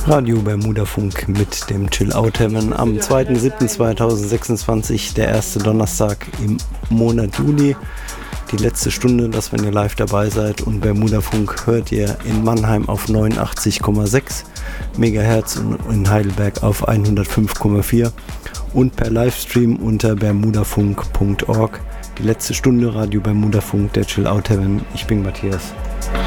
Radio Bermudafunk mit dem Chill Out Heaven am 2.7.2026, der erste Donnerstag im Monat Juli. Die letzte Stunde, dass wenn ihr live dabei seid, und Bermudafunk hört ihr in Mannheim auf 89,6 MHz und in Heidelberg auf 105,4 und per Livestream unter bermudafunk.org. Die letzte Stunde Radio Bermudafunk, der Chill Out Heaven. Ich bin Matthias.